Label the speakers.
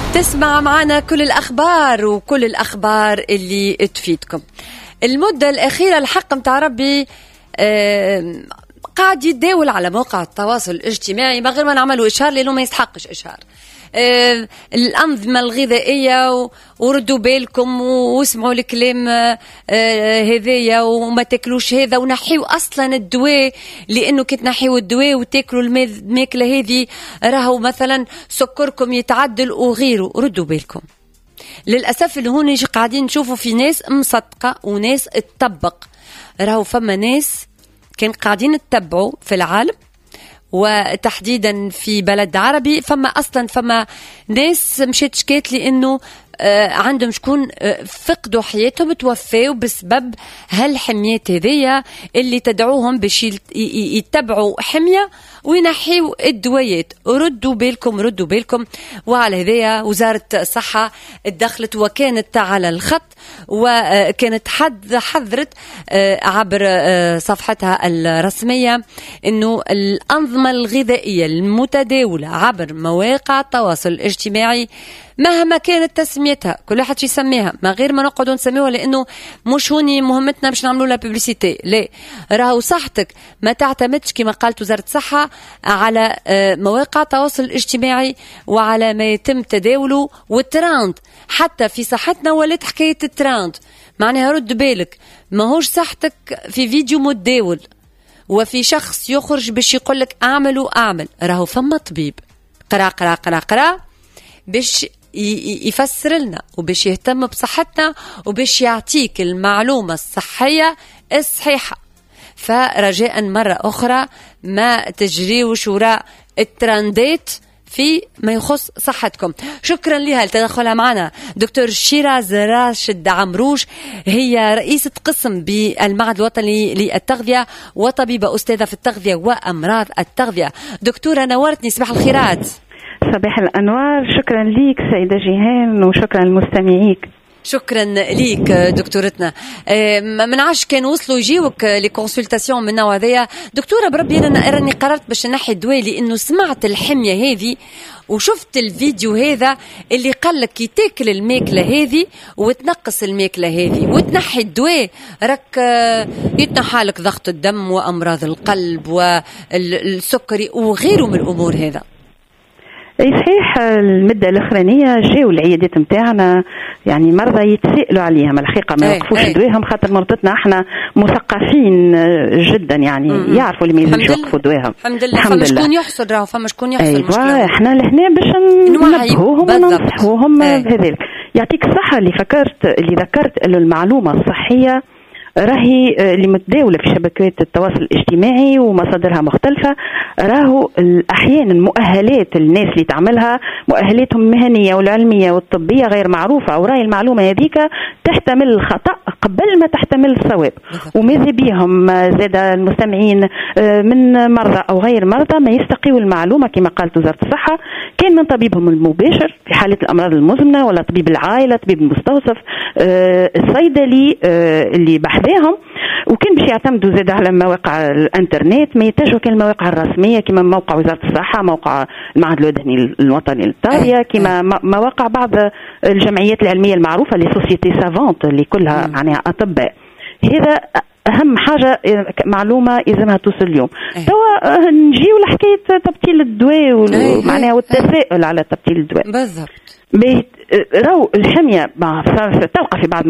Speaker 1: تسمع معنا كل الأخبار وكل الأخبار اللي تفيدكم. المدة الأخيرة الحق متاع ربي قاعد يتداول على مواقع التواصل الاجتماعي من غير ما نعملوا إشهار لأنه ما يستحقش إشهار. الأنظمة الغذائية وردوا بالكم واسمعوا الكلام هذايا وما تاكلوش هذا ونحيوا أصلا الدواء، لأنه كي تنحيوا الدواء وتاكلوا الماكلة هذه راهو مثلا سكركم يتعدل وغيره. ردوا بالكم. للأسف اللي هون قاعدين نشوفوا في ناس مصدقة وناس تطبق. راهو فما ناس كان قاعدين تتبعوا في العالم وتحديدا في بلد عربي، فما ناس مشيت شكيت لي انه عندهم شكون فقدوا حياتهم توفوا بسبب هالحميات هذية اللي تدعوهم باش يتبعوا حمية وينحيوا الدويات. ردوا بالكم. وعلى هذيا وزارة الصحة اتدخلت وكانت على الخط وكانت حذرت عبر صفحتها الرسمية انه الأنظمة الغذائية المتداولة عبر مواقع التواصل الاجتماعي مهما كانت تسميتها كل واحد يسميها ما غير ما نقعدوا نسميوها، لانه مش هوني مهمتنا باش نعملوا لها ببليسيتي. لا، راهو صحتك ما تعتمدش كما قالت وزارة الصحة على مواقع التواصل الاجتماعي وعلى ما يتم تداوله والتراند. حتى في صحتنا ولات حكاية التراند، معناها رد بالك ماهوش صحتك في فيديو متداول وفي شخص يخرج باش يقولك اعمل. راهو فما طبيب قرا باش يفسر لنا وباش يهتم بصحتنا وباش يعطيك المعلومة الصحية الصحيحة. فرجاء مرة أخرى ما تجريوش وراء الترندات في ما يخص صحتكم. شكرا لها لتدخلها معنا دكتور شيراز راشد عمروش، هي رئيسة قسم بالمعهد الوطني للتغذية وطبيبة أستاذة في التغذية وأمراض التغذية. دكتورة نورتني، صباح الخيرات.
Speaker 2: صباح الأنوار. شكرا ليك سيدة جيهان وشكرا لمستمعيك.
Speaker 1: شكرا ليك دكتورتنا. من عاش كان وصلوا يجيوك لكونسلتاسيون من نوع هذايا. دكتورة بربي أنا راني قررت باش نحي الدواء لأنه سمعت الحمية هذه وشفت الفيديو هذا اللي قال لك تاكل الماكلة هذه وتنقص الماكلة هذه وتنحي الدواء راك يتنحى لك ضغط الدم وأمراض القلب والسكري وغيره من الأمور. هذا
Speaker 2: اي صحيح. المدة الأخرانية جاوا العيادات متاعنا يعني مرضى يتسائلوا عليهم الحقيقة ما يوقفوش دواهم، خاطر مرضتنا احنا مثقفين جدا يعني يعرفوا اللي ما يلزمش يوقفوا دواهم.
Speaker 1: الحمد لله. فما شكون يحصل، راهو فما شكون يحصل.
Speaker 2: ايوه احنا لهنا باش ننبهوهم وننصحوهم بهذلك. يعطيك الصحة اللي ذكرت انه المعلومة الصحية راهي اللي متداولة في شبكات التواصل الاجتماعي ومصادرها مختلفة. راهو أحيانا مؤهلات الناس اللي تعملها مؤهلاتهم المهنية والعلمية والطبية غير معروفة، أو راهي المعلومة هذيك تحتمل الخطأ قبل ما تحتمل الصواب. وماذا بيهم زاد المستمعين من مرضى أو غير مرضى ما يستقيوا المعلومة كما قالت وزارة الصحة، كان من طبيبهم المباشر في حالة الأمراض المزمنة ولا طبيب العائلة طبيب المستوصف الصيدلي اللي بحثهم، وكان باش يعتمدوا زاد على مواقع الانترنت ما يتجهوا كان المواقع الرسميه كما موقع وزاره الصحه، موقع المعهد الوطني للتغذيه، كما مواقع بعض الجمعيات العلميه المعروفه لي سوسيتي سافونت اللي كلها معناها اطباء. هذا اهم حاجه معلومه يلزمها توصل اليوم. توا نجيو لحكايه تبطيل الدواء ومعناها والتساؤل على تبطيل الدواء
Speaker 1: بالضبط.
Speaker 2: راهو الحميه تلقى في بعض